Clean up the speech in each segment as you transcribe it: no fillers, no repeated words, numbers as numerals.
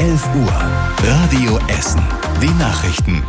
11 Uhr. Radio Essen. Die Nachrichten.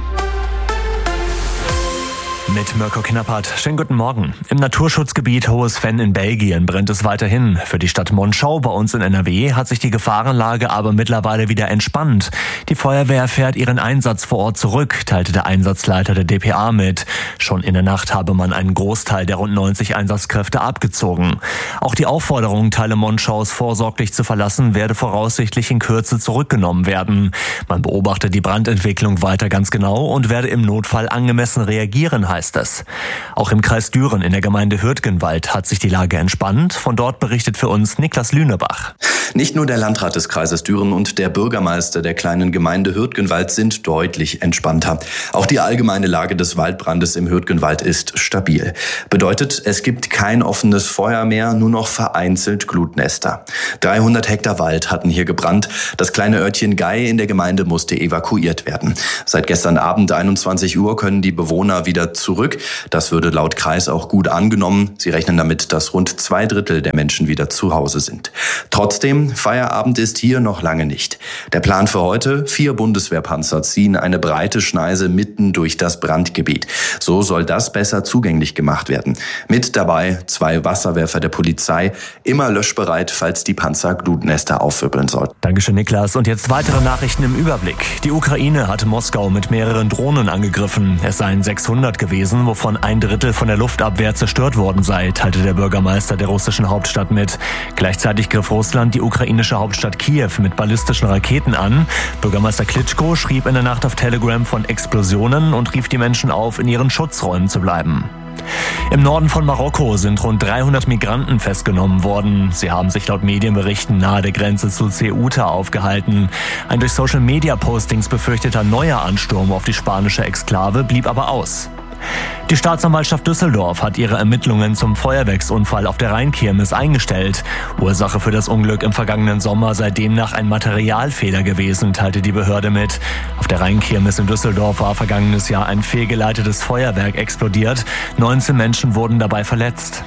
Mit Mirko Knappert. Schönen guten Morgen. Im Naturschutzgebiet Hohes Venn in Belgien brennt es weiterhin. Für die Stadt Monschau bei uns in NRW hat sich die Gefahrenlage aber mittlerweile wieder entspannt. Die Feuerwehr fährt ihren Einsatz vor Ort zurück, teilte der Einsatzleiter der dpa mit. Schon in der Nacht habe man einen Großteil der rund 90 Einsatzkräfte abgezogen. Auch die Aufforderung, Teile Monschaus vorsorglich zu verlassen, werde voraussichtlich in Kürze zurückgenommen werden. Man beobachte die Brandentwicklung weiter ganz genau und werde im Notfall angemessen reagieren, heißt es. Auch im Kreis Düren in der Gemeinde Hürtgenwald hat sich die Lage entspannt. Von dort berichtet für uns Niklas Lünebach. Nicht nur der Landrat des Kreises Düren und der Bürgermeister der kleinen Gemeinde Hürtgenwald sind deutlich entspannter. Auch die allgemeine Lage des Waldbrandes im Hürtgenwald ist stabil. Bedeutet, es gibt kein offenes Feuer mehr, nur noch vereinzelt Glutnester. 300 Hektar Wald hatten hier gebrannt. Das kleine Örtchen Gei in der Gemeinde musste evakuiert werden. Seit gestern Abend 21 Uhr können die Bewohner wieder zurück. Das würde laut Kreis auch gut angenommen. Sie rechnen damit, dass rund 2/3 der Menschen wieder zu Hause sind. Trotzdem, Feierabend ist hier noch lange nicht. Der Plan für heute: 4 Bundeswehrpanzer ziehen eine breite Schneise mitten durch das Brandgebiet. So soll das besser zugänglich gemacht werden. Mit dabei 2 Wasserwerfer der Polizei, immer löschbereit, falls die Panzer Glutnester aufwirbeln sollten. Dankeschön, Niklas. Und jetzt weitere Nachrichten im Überblick. Die Ukraine hat Moskau mit mehreren Drohnen angegriffen. Es seien 600 gewesen, wovon 1/3 von der Luftabwehr zerstört worden sei, teilte der Bürgermeister der russischen Hauptstadt mit. Gleichzeitig griff Russland die ukrainische Hauptstadt Kiew mit ballistischen Raketen an. Bürgermeister Klitschko schrieb in der Nacht auf Telegram von Explosionen und rief die Menschen auf, in ihren Schutzräumen zu bleiben. Im Norden von Marokko sind rund 300 Migranten festgenommen worden. Sie haben sich laut Medienberichten nahe der Grenze zu Ceuta aufgehalten. Ein durch Social-Media-Postings befürchteter neuer Ansturm auf die spanische Exklave blieb aber aus. Die Staatsanwaltschaft Düsseldorf hat ihre Ermittlungen zum Feuerwerksunfall auf der Rheinkirmes eingestellt. Ursache für das Unglück im vergangenen Sommer sei demnach ein Materialfehler gewesen, teilte die Behörde mit. Auf der Rheinkirmes in Düsseldorf war vergangenes Jahr ein fehlgeleitetes Feuerwerk explodiert. 19 Menschen wurden dabei verletzt.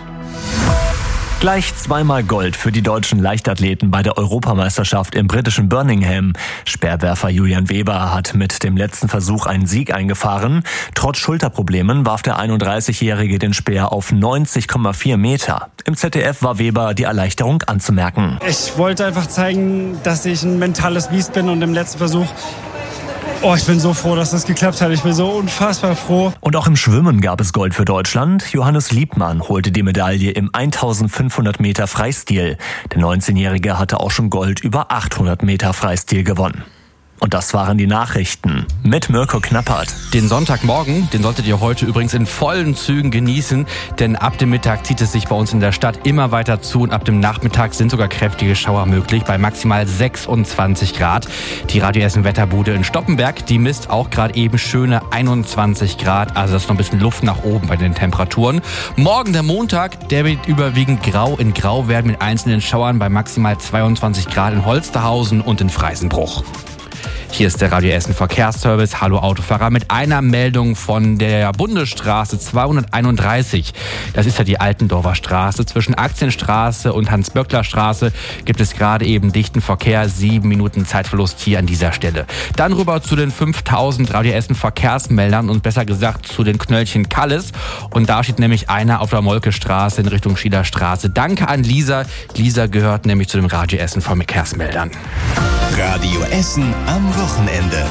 Gleich 2-mal Gold für die deutschen Leichtathleten bei der Europameisterschaft im britischen Birmingham. Speerwerfer Julian Weber hat mit dem letzten Versuch einen Sieg eingefahren. Trotz Schulterproblemen warf der 31-Jährige den Speer auf 90,4 Meter. Im ZDF war Weber die Erleichterung anzumerken. Ich wollte einfach zeigen, dass ich ein mentales Biest bin, und im letzten Versuch, ich bin so froh, dass das geklappt hat. Ich bin so unfassbar froh. Und auch im Schwimmen gab es Gold für Deutschland. Johannes Liebmann holte die Medaille im 1500 Meter Freistil. Der 19-Jährige hatte auch schon Gold über 800 Meter Freistil gewonnen. Und das waren die Nachrichten mit Mirko Knappert. Den Sonntagmorgen, den solltet ihr heute übrigens in vollen Zügen genießen, denn ab dem Mittag zieht es sich bei uns in der Stadt immer weiter zu und ab dem Nachmittag sind sogar kräftige Schauer möglich bei maximal 26 Grad. Die Radio Essen Wetterbude in Stoppenberg, die misst auch gerade eben schöne 21 Grad, also das ist noch ein bisschen Luft nach oben bei den Temperaturen. Morgen der Montag, der wird überwiegend grau in grau werden mit einzelnen Schauern bei maximal 22 Grad in Holsterhausen und in Freisenbruch. Hier ist der Radio Essen Verkehrsservice. Hallo Autofahrer mit einer Meldung von der Bundesstraße 231. Das ist ja die Altendorfer Straße. Zwischen Aktienstraße und Hans-Böckler-Straße gibt es gerade eben dichten Verkehr. 7 Minuten Zeitverlust hier an dieser Stelle. Dann rüber zu den 5000 Radio Essen Verkehrsmeldern und besser gesagt zu den Knöllchen Kalles. Und da steht nämlich einer auf der Molkestraße in Richtung Schiederstraße. Danke an Lisa. Lisa gehört nämlich zu den Radio Essen Verkehrsmeldern. Radio Essen am Wochenende.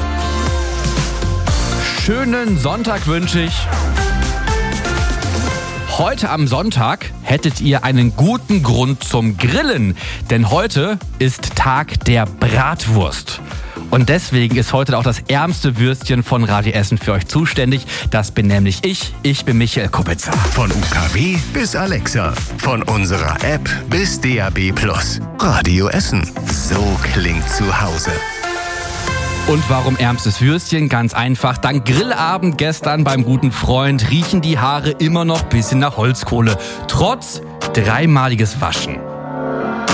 Schönen Sonntag wünsche ich. Heute am Sonntag hättet ihr einen guten Grund zum Grillen, denn heute ist Tag der Bratwurst. Und deswegen ist heute auch das ärmste Würstchen von Radio Essen für euch zuständig. Das bin nämlich ich. Ich bin Michael Kubitzer. Von UKW bis Alexa. Von unserer App bis DAB+. Radio Essen. So klingt zu Hause. Und warum ärmstes Würstchen? Ganz einfach. Dank Grillabend gestern beim guten Freund riechen die Haare immer noch ein bisschen nach Holzkohle. Trotz dreimaliges Waschen.